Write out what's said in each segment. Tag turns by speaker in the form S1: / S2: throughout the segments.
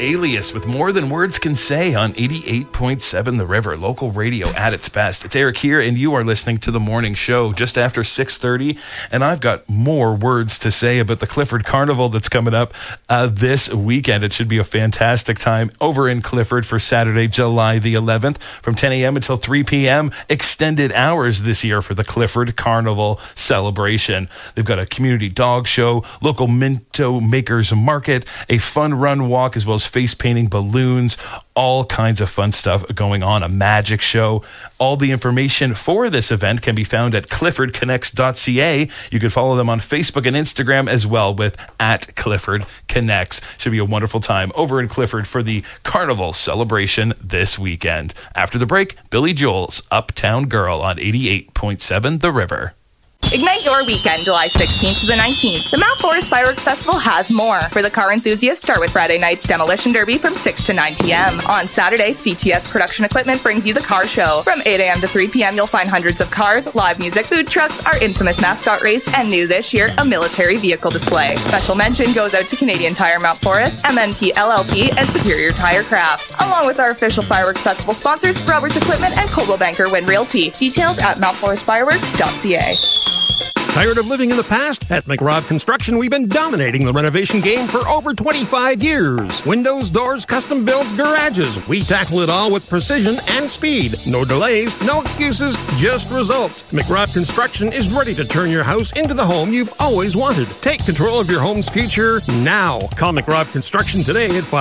S1: Alias with More Than Words Can Say on 88.7 The River, local radio at its best. It's Eric here, and you are listening to The Morning Show just after 6:30, and I've got more words to say about the Clifford Carnival that's coming up this weekend. It should be a fantastic time over in Clifford for Saturday, July the 11th, from 10 a.m. until 3 p.m. Extended hours this year for the Clifford Carnival celebration. They've got a community dog show, local Minto Makers Market, a fun run walk, as well as face painting, balloons, all kinds of fun stuff going on, a magic show. All the information for this event can be found at cliffordconnects.ca. You can follow them on Facebook and Instagram as well with @CliffordConnects. Should be a wonderful time over in Clifford for the Carnival celebration this weekend. After the break, Billy Joel's Uptown Girl on 88.7 The River.
S2: Ignite your weekend, July 16th to the 19th. The Mount Forest Fireworks Festival has more. For the car enthusiasts, start with Friday night's Demolition Derby from 6 to 9 p.m. On Saturday, CTS Production Equipment brings you the car show. From 8 a.m. to 3 p.m., you'll find hundreds of cars, live music, food trucks, our infamous mascot race, and new this year, a military vehicle display. Special mention goes out to Canadian Tire Mount Forest, MNP LLP, and Superior Tire Craft, along with our official Fireworks Festival sponsors, Roberts Equipment and Coldwell Banker Wind Realty. Details at mountforestfireworks.ca.
S3: Tired of living in the past? At McRobb Construction, we've been dominating the renovation game for over 25 years. Windows, doors, custom builds, garages. We tackle it all with precision and speed. No delays, no excuses, just results. McRobb Construction is ready to turn your house into the home you've always wanted. Take control of your home's future now. Call McRobb Construction today at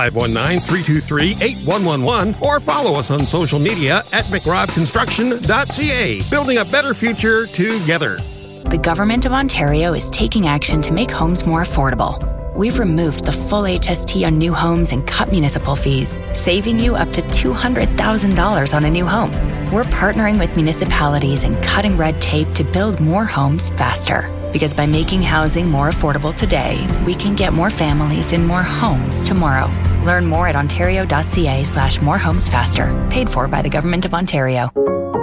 S3: 519-323-8111 or follow us on social media at mcrobbconstruction.ca. Building a better future together.
S4: The Government of Ontario is taking action to make homes more affordable. We've removed the full HST on new homes and cut municipal fees, saving you up to $200,000 on a new home. We're partnering with municipalities and cutting red tape to build more homes faster. Because by making housing more affordable today, we can get more families in more homes tomorrow. Learn more at ontario.ca/morehomesfaster. Paid for by the Government of Ontario.